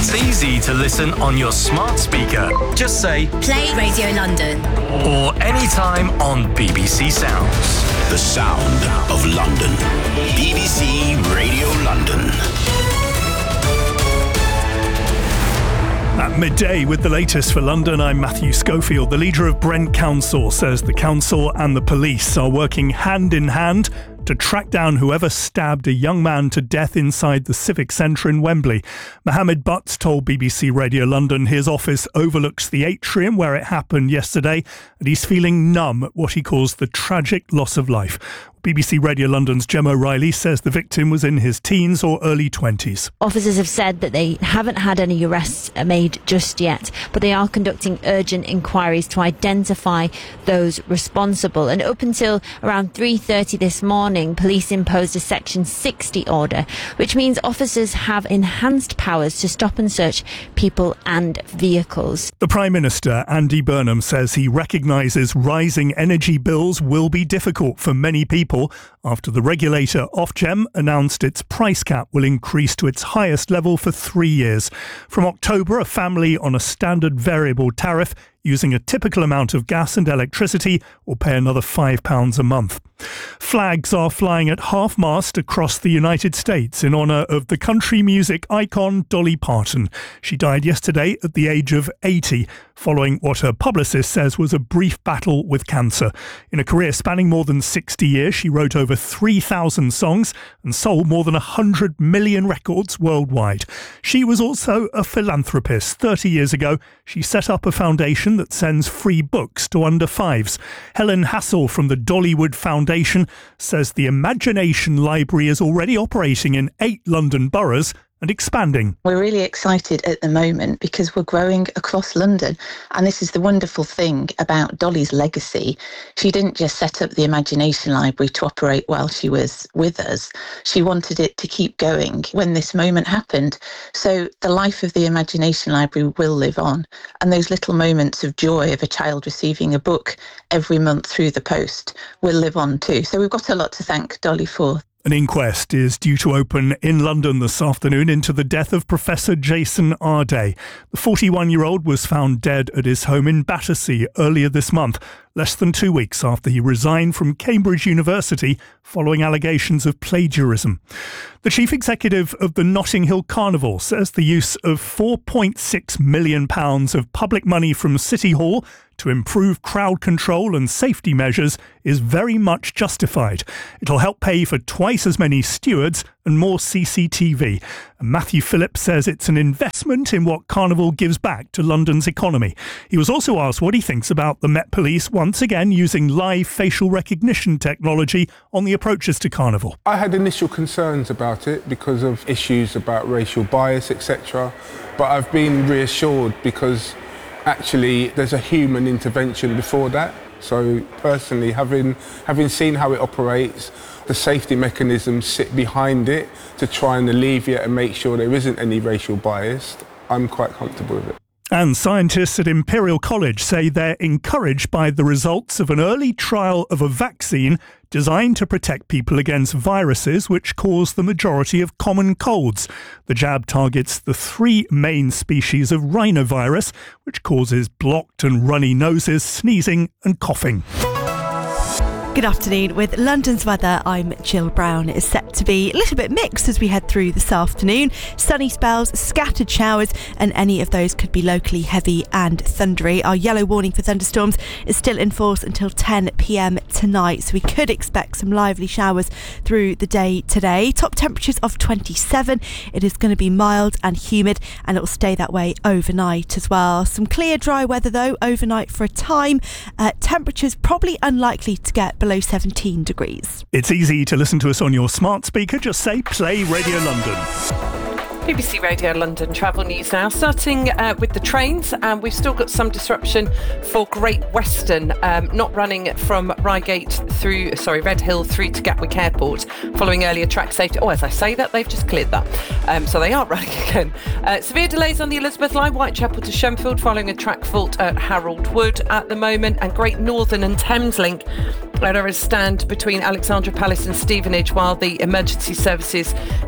It's easy to listen on your smart speaker. Just say Play Radio London. Or anytime on BBC Sounds. The sound of London. BBC Radio London. At midday with the latest for London, I'm Matthew Schofield. The leader of Brent Council says the council and the police are working hand in hand to track down whoever stabbed a young man to death inside the Civic Centre in Wembley. Mohammed Butts told BBC Radio London his office overlooks the atrium where it happened yesterday, and he's feeling numb at what he calls the tragic loss of life. BBC Radio London's Gem O'Reilly says the victim was in his teens or early 20s. Officers have said that they haven't had any arrests made just yet, but they are conducting urgent inquiries to identify those responsible. And up until around 3:30 this morning, police imposed a Section 60 order, which means officers have enhanced powers to stop and search people and vehicles. The Prime Minister, Andy Burnham, says he recognises rising energy bills will be difficult for many people after the regulator Ofgem announced its price cap will increase to its highest level for 3 years. From October, a family on a standard variable tariff using a typical amount of gas and electricity will pay another £5 a month. Flags are flying at half-mast across the United States in honour of the country music icon Dolly Parton. She died yesterday at the age of 80, following what her publicist says was a brief battle with cancer. In a career spanning more than 60 years, she wrote over 3,000 songs and sold more than 100 million records worldwide. She was also a philanthropist. 30 years ago, she set up a foundation that sends free books to under fives. Helen Hassel from the Dollywood Foundation says the Imagination Library is already operating in 8 London boroughs and expanding. We're really excited at the moment because we're growing across London, and this is the wonderful thing about Dolly's legacy. She didn't just set up the Imagination Library to operate while she was with us. She wanted it to keep going when this moment happened. So the life of the Imagination Library will live on, and those little moments of joy of a child receiving a book every month through the post will live on too. So we've got a lot to thank Dolly for. An inquest is due to open in London this afternoon into the death of Professor Jason Arday. The 41-year-old was found dead at his home in Battersea earlier this month, less than 2 weeks after he resigned from Cambridge University following allegations of plagiarism. The chief executive of the Notting Hill Carnival says the use of £4.6 million of public money from City Hall to improve crowd control and safety measures is very much justified. It'll help pay for twice as many stewards and more CCTV. And Matthew Phillips says it's an investment in what Carnival gives back to London's economy. He was also asked what he thinks about the Met Police once again using live facial recognition technology on the approaches to Carnival. I had initial concerns about it because of issues about racial bias, etc. But I've been reassured because actually there's a human intervention before that. So personally, having seen how it operates, the safety mechanisms sit behind it to try and alleviate and make sure there isn't any racial bias, I'm quite comfortable with it. And scientists at Imperial College say they're encouraged by the results of an early trial of a vaccine designed to protect people against viruses which cause the majority of common colds. The jab targets the 3 main species of rhinovirus, which causes blocked and runny noses, sneezing and coughing. Good afternoon. With London's weather, I'm Jill Brown. It's set to be a little bit mixed as we head through this afternoon. Sunny spells, scattered showers, and any of those could be locally heavy and thundery. Our yellow warning for thunderstorms is still in force until 10 p.m. tonight, so we could expect some lively showers through the day today. Top temperatures of 27. It is going to be mild and humid, and it will stay that way overnight as well. Some clear, dry weather though overnight for a time. Temperatures probably unlikely to get below 17 degrees. It's easy to listen to us on your smart speaker. Just say Play Radio London. BBC Radio London travel news now, starting with the trains. We've still got some disruption for Great Western, not running from Red Hill through to Gatwick Airport, following earlier track safety. Oh, as I say that, they've just cleared that. So they are running again. Severe delays on the Elizabeth line, Whitechapel to Shenfield, following a track fault at Harold Wood at the moment. And Great Northern and Thameslink are a stand between Alexandra Palace and Stevenage, while the emergency services